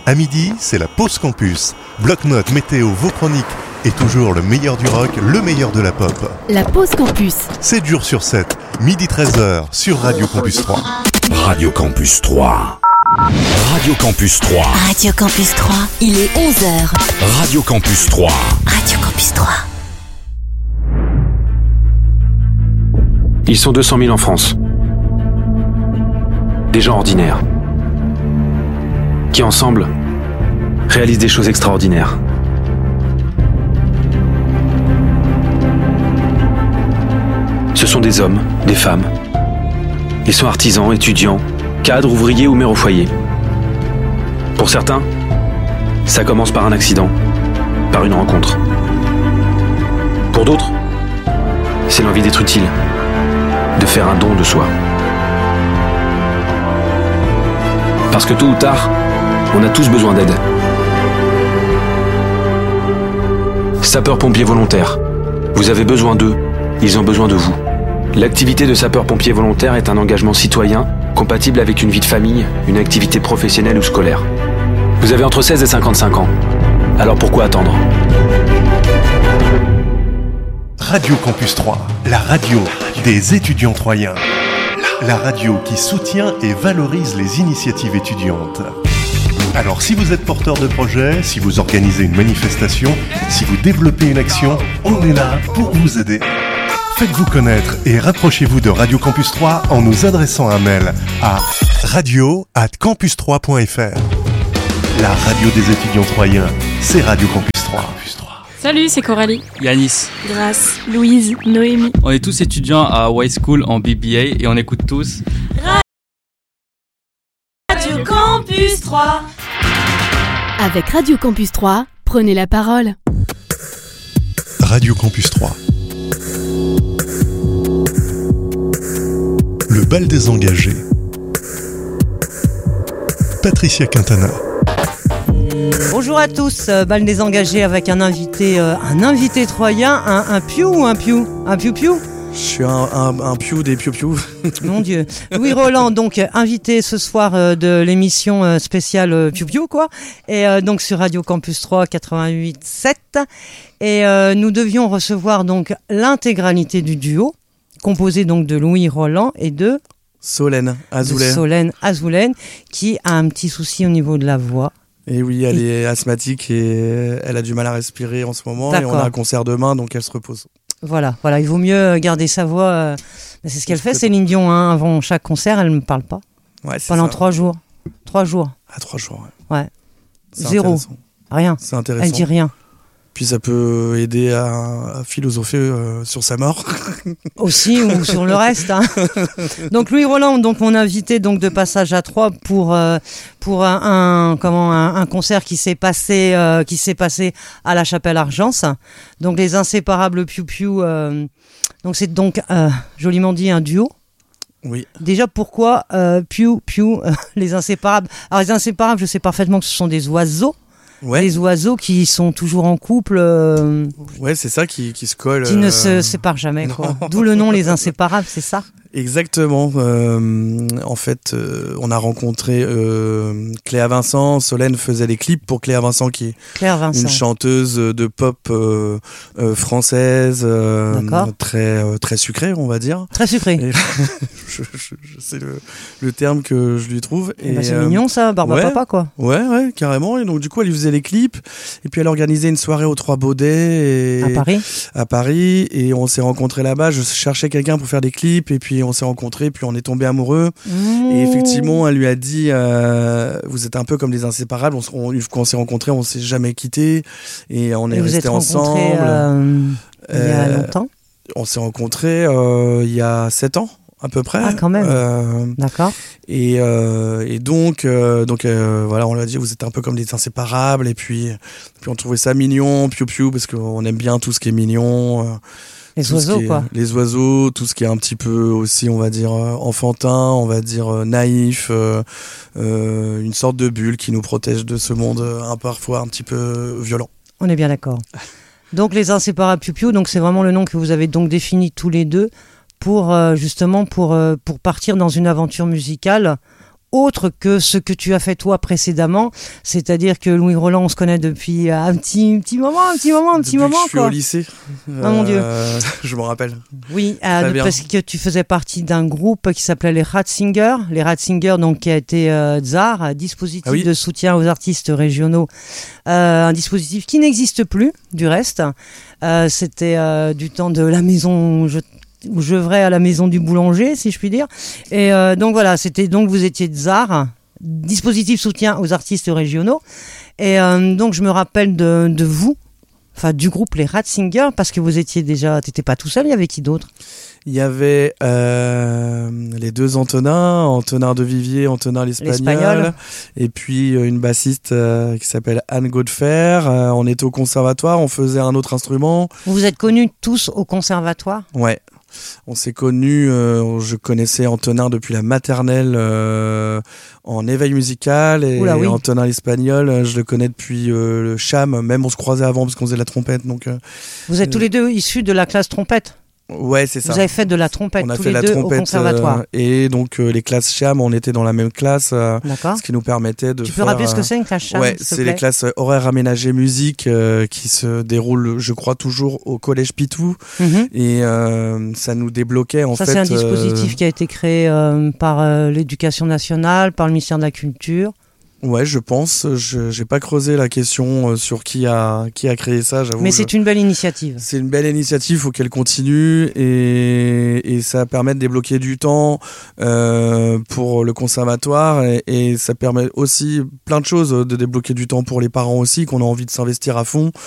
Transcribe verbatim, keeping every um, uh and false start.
À midi, c'est la pause campus. Bloc-notes, météo, vos chroniques et toujours le meilleur du rock, le meilleur de la pop. La pause campus. sept jours sur sept, midi treize heures sur Radio Campus trois. Radio Campus trois. Radio Campus trois. Radio Campus trois, il est onze heures. Radio Campus trois. Radio Campus trois. Ils sont deux cent mille en France. Des gens ordinaires. Qui ensemble réalisent des choses extraordinaires. Ce sont des hommes, des femmes. Ils sont artisans, étudiants, cadres, ouvriers ou mères au foyer. Pour certains, ça commence par un accident, par une rencontre. Pour d'autres, c'est l'envie d'être utile, de faire un don de soi. Parce que tôt ou tard, on a tous besoin d'aide. Sapeurs-pompiers volontaires, vous avez besoin d'eux, ils ont besoin de vous. L'activité de sapeur-pompier volontaire est un engagement citoyen compatible avec une vie de famille, une activité professionnelle ou scolaire. Vous avez entre seize et cinquante-cinq ans. Alors pourquoi attendre ? Radio Campus trois, la radio des étudiants troyens. La radio qui soutient et valorise les initiatives étudiantes. Alors si vous êtes porteur de projet, si vous organisez une manifestation, si vous développez une action, on est là pour vous aider. Faites-vous connaître et rapprochez-vous de Radio Campus trois en nous adressant un mail à radio arobase campus trois point f r. La radio des étudiants troyens, c'est Radio Campus trois. Salut, c'est Coralie. Yanis. Grace, Louise, Noémie. On est tous étudiants à Y School en B B A et on écoute tous Radio Campus trois. Avec Radio Campus trois, prenez la parole. Radio Campus trois. Le bal des engagés. Patricia Quintana. Bonjour à tous, euh, bal des engagés avec un invité, euh, un invité troyen, un, un piou ou un piou, un piou piou. Je suis un, un, un piou des piou piou. Mon Dieu. Louis Roland, donc invité ce soir euh, de l'émission euh, spéciale euh, piou piou quoi, et euh, donc sur Radio Campus trois quatre-vingt-huit sept. Et euh, nous devions recevoir donc l'intégralité du duo, composé donc de Louis Roland et de Solène Azoulay. De Solène Azoulay, qui a un petit souci au niveau de la voix. Et oui, elle et... est asthmatique et elle a du mal à respirer en ce moment. D'accord. Et on a un concert demain, donc elle se repose. Voilà, voilà, il vaut mieux garder sa voix. Euh... C'est ce qu'elle fait, Céline Dion. Hein, avant chaque concert, elle ne me parle pas. Ouais, c'est Pendant ça. trois jours. Trois jours. Ah, trois jours, ouais. Ouais. C'est Zéro. Rien. C'est intéressant. Elle dit rien. Puis ça peut aider à, à philosopher euh, sur sa mort. Aussi, ou sur le reste. Hein. Donc Louis Roland, donc mon invité donc de passage à Troyes pour euh, pour un, un comment un, un concert qui s'est passé euh, qui s'est passé à la Chapelle Argence. Donc les inséparables Piou Piou. Euh, donc c'est donc euh, joliment dit un duo. Oui. Déjà pourquoi euh, Piou Piou euh, les inséparables. Alors les inséparables, je sais parfaitement que ce sont des oiseaux. Ouais. Les oiseaux qui sont toujours en couple. Euh, ouais, c'est ça qui, qui se colle. Qui euh... ne se séparent jamais, quoi. D'où le nom Les Inséparables, c'est ça ? Exactement. Euh, en fait, euh, on a rencontré euh, Cléa Vincent. Solène faisait les clips pour Cléa Vincent, qui est une chanteuse de pop euh, euh, française, euh, très euh, très sucrée, on va dire. Très sucrée. Et je, je, je, c'est le, le terme que je lui trouve. Et bah c'est euh, mignon, ça, Barba ouais, Papa, quoi. Ouais, ouais, carrément. Et donc du coup, elle lui faisait les clips. Et puis elle organisait une soirée aux Trois Baudets. Et, à Paris. À Paris. Et on s'est rencontrés là-bas. Je cherchais quelqu'un pour faire des clips. Et puis on s'est rencontrés, puis on est tombés amoureux. Mmh. Et effectivement, elle lui a dit euh, vous êtes un peu comme des inséparables. On, on, quand on s'est rencontrés, on s'est jamais quittés. Et on est restés ensemble. Euh, il y a longtemps On s'est rencontrés euh, il y a sept ans. À peu près. Ah, quand même. Euh, D'accord. Et, euh, et donc, euh, donc euh, voilà, on lui a dit, vous êtes un peu comme des inséparables. Et puis, puis on trouvait ça mignon, piou piou, parce qu'on aime bien tout ce qui est mignon. Euh, les oiseaux, est, quoi. Les oiseaux, tout ce qui est un petit peu aussi, on va dire, enfantin, on va dire naïf, euh, euh, une sorte de bulle qui nous protège de ce monde un, parfois un petit peu violent. On est bien d'accord. Donc, les inséparables piou piou, donc c'est vraiment le nom que vous avez donc défini tous les deux. Pour euh, justement pour, euh, pour partir dans une aventure musicale autre que ce que tu as fait toi précédemment, c'est-à-dire que Louis Roland, on se connaît depuis un petit, petit moment, un petit moment, un petit depuis moment. Que je suis quoi. au lycée. Oh mon Dieu. Je m'en rappelle. Oui, euh, parce que tu faisais partie d'un groupe qui s'appelait les Ratzinger. Les Ratzinger, donc qui a été euh, Tsar, dispositif ah oui. de soutien aux artistes régionaux, euh, un dispositif qui n'existe plus, du reste. Euh, c'était euh, du temps de la maison. Je où j'œuvrais à la maison du boulanger, si je puis dire. Et euh, donc voilà, c'était donc vous étiez Tsar, dispositif soutien aux artistes régionaux. Et euh, donc je me rappelle de, de vous, enfin du groupe les Ratzinger, parce que vous étiez déjà, t'étais pas tout seul, il y avait qui d'autre ? Il y avait euh, les deux Antonin, Antonin de Vivier, Antonin l'Espagnol, l'Espagnol. Et puis euh, une bassiste euh, qui s'appelle Anne Godfer. Euh, on était au conservatoire, on faisait un autre instrument. Vous vous êtes connus tous au conservatoire ? Ouais. On s'est connus, euh, je connaissais Antonin depuis la maternelle euh, en éveil musical et Oula, oui. Antonin l'Espagnol, je le connais depuis euh, le Cham, même on se croisait avant parce qu'on faisait de la trompette. Donc, euh, vous êtes tous les deux issus de la classe trompette ? Ouais, c'est ça. Vous avez fait de la trompette on a tous fait les la deux trompette, au conservatoire. Euh, et donc euh, les classes Cham, on était dans la même classe, euh, D'accord. ce qui nous permettait de Tu faire, peux rappeler ce que euh, c'est une classe Cham ? Ouais, c'est les classes horaires aménagées musique euh, qui se déroulent, je crois, toujours au collège Pitou. Mm-hmm. Et euh, ça nous débloquait en ça, fait. Ça, c'est un dispositif euh... qui a été créé euh, par euh, l'Éducation nationale, par le ministère de la Culture. Ouais, je pense. Je j'ai pas creusé la question sur qui a qui a créé ça, j'avoue. Mais je... c'est une belle initiative. C'est une belle initiative, faut qu'elle continue et et ça permet de débloquer du temps euh, pour le conservatoire et, et ça permet aussi plein de choses de débloquer du temps pour les parents aussi qu'on a envie de s'investir à fond.